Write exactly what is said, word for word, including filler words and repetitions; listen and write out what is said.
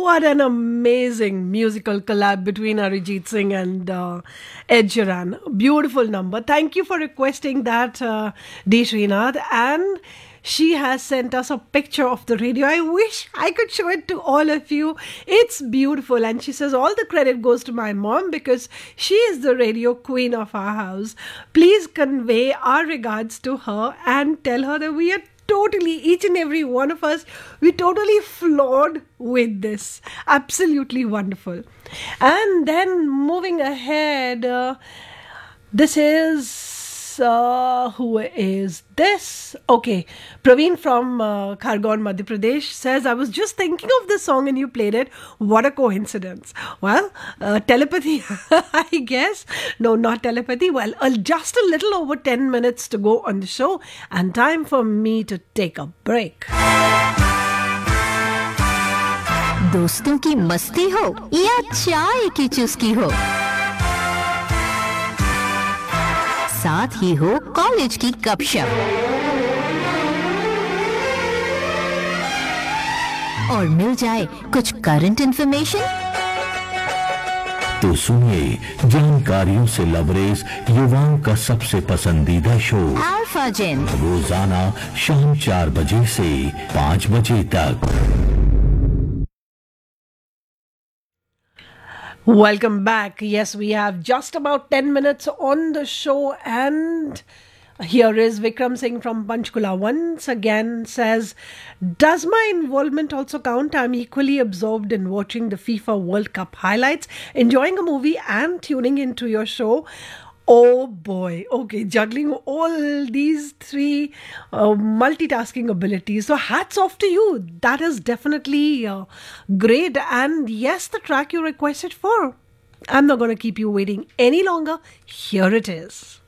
What an amazing musical collab between Arijit Singh and uh, Ed Sheeran. Beautiful number. Thank you for requesting that, uh, D. Srinath. And she has sent us a picture of the radio. I wish I could show it to all of you. It's beautiful. And she says all the credit goes to my mom because she is the radio queen of our house. Please convey our regards to her and tell her that we are totally, each and every one of us, we totally floored with this. Absolutely wonderful. And then moving ahead, uh, this is, uh, who is this? Okay, Praveen from uh, Khargone, Madhya Pradesh says, I was just thinking of this song and you played it. What a coincidence. Well, uh, telepathy, I guess. No, not telepathy. Well, uh, just a little over ten minutes to go on the show and time for me to take a break. दोस्तों की मस्ती हो या चाय की चुस्की हो, साथ ही हो कॉलेज की गपशप और मिल जाए कुछ करंट इंफॉर्मेशन, तो सुनिए जानकारियों से लबरेज युवाओं का सबसे पसंदीदा शो अल्फा जेन, रोजाना शाम चार बजे से पाँच बजे तक. Welcome back. Yes, we have just about ten minutes on the show, and here is Vikram Singh from Panchkula once again says, does my involvement also count? I'm equally absorbed in watching the FIFA World Cup highlights, enjoying a movie and tuning into your show. Oh boy. Okay, juggling all these three uh, multitasking abilities. So hats off to you. That is definitely uh, great. And yes, the track you requested for. I'm not going to keep you waiting any longer. Here it is.